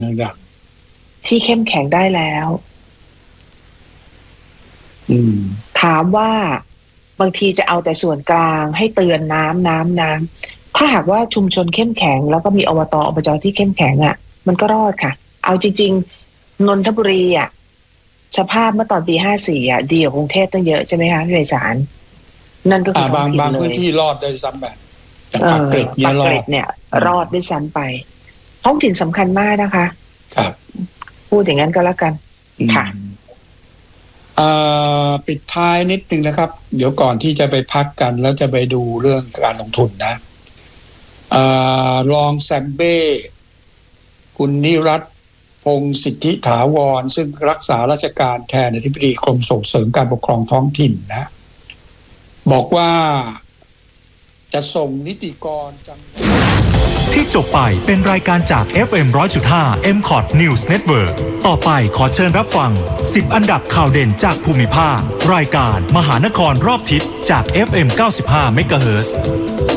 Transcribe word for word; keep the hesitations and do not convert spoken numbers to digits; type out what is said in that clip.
นะครับที่เข้มแข็งได้แล้วอืมถามว่าบางทีจะเอาแต่ส่วนกลางให้เตือนน้ำน้ำน้ำถ้าหากว่าชุมชนเข้มแข็งแล้วก็มีอบตอบจที่เข้มแข็งอ่ะมันก็รอดค่ะเอาจริงๆนนทบุรีอ่ะสภาพเมื่อตอนปีห้าสี่อ่ะดีกว่ากรุงเทพตั้งเยอะใช่ไหมคะพี่ไพศาลนั่นก็คือท้องถิ่นเลยบางพื้นที่รอดได้ซ้ำแบบจากปากเกร็ดเนี่ยรอดเนี่ยรอดด้วยซ้ำไปท้องถิ่นสำคัญมากนะคะครับพูดอย่างนั้นก็แล้วกันค่ะปิดท้ายนิดนึงนะครับเดี๋ยวก่อนที่จะไปพักกันแล้วจะไปดูเรื่องการลงทุนนะรองแซมเบ้คุณนิรัตน์พงศ์สิทธิถาวรซึ่งรักษาราชการแทนอธิบดีกรมส่งเสริมการปกครองท้องถิ่นนะบอกว่าจะส่งนิติกรจังที่จบไปเป็นรายการจาก เอฟ เอ็ม หนึ่งร้อยจุดห้า เอ็ม คอท News Network ต่อไปขอเชิญรับฟังสิบอันดับข่าวเด่นจากภูมิภาครายการมหานครรอบทิศจาก เอฟ เอ็ม เก้าสิบห้า เมกะเฮิรตซ์